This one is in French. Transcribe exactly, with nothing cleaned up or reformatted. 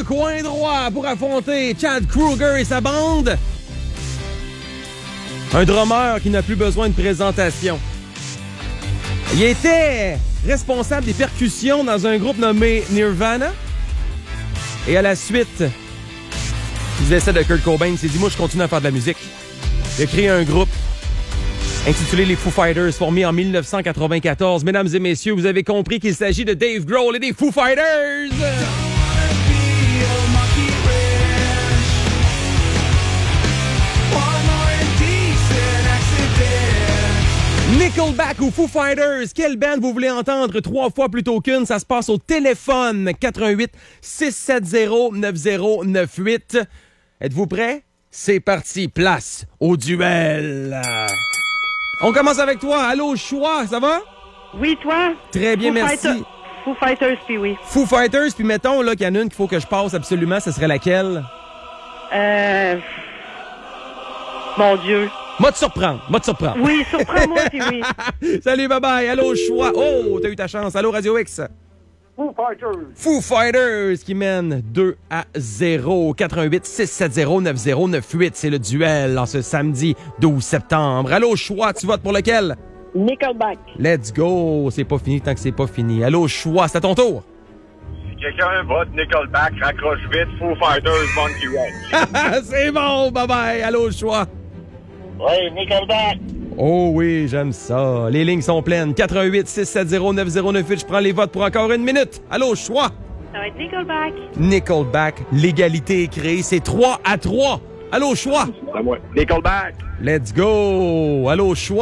coin droit pour affronter Chad Kroeger et sa bande. Un drummer qui n'a plus besoin de présentation. Il était responsable des percussions dans un groupe nommé Nirvana. Et à la suite du décès de Kurt Cobain, il s'est dit, moi, je continue à faire de la musique. Il a créé un groupe intitulé les Foo Fighters, formé en dix-neuf cent quatre-vingt-quatorze. Mesdames et messieurs, vous avez compris qu'il s'agit de Dave Grohl et des Foo Fighters! Nickelback ou Foo Fighters, quelle band vous voulez entendre trois fois plutôt qu'une? Ça se passe au téléphone quatre un huit, six sept zéro, neuf zéro neuf huit. Êtes-vous prêts? C'est parti, place au duel. On commence avec toi. Allô, choix, ça va? Oui, toi? Très bien, Foo merci. Fighter, Foo Fighters, puis oui. Foo Fighters, puis mettons là qu'il y en a une qu'il faut que je passe absolument, ce serait laquelle? Euh... Mon Dieu. Moi te surprendre, moi te surprendre. Oui, surprends-moi, puis oui. Salut, bye-bye. Allô, choix. Oh, t'as eu ta chance. Allô, Radio X. Foo Fighters. Foo Fighters qui mène deux à zéro. quatre un huit, six sept zéro, neuf zéro neuf huit. C'est le duel en ce samedi douze septembre. Allô, choix, tu votes pour lequel? Nickelback. Let's go. C'est pas fini tant que c'est pas fini. Allô, choix, c'est à ton tour. Si quelqu'un vote Nickelback, raccroche vite, Foo Fighters, Monkey Ranch. C'est bon, bye-bye. Allô, choix. Oui, Nickelback. Oh oui, j'aime ça. Les lignes sont pleines. quatre un huit, six sept zéro, neuf zéro neuf huit. Je prends les votes pour encore une minute. Allô, choix. Ça va être Nickelback. Nickelback. L'égalité est créée. C'est trois à trois. Allô, choix. C'est moi. Nickelback. Let's go. Allô, choix.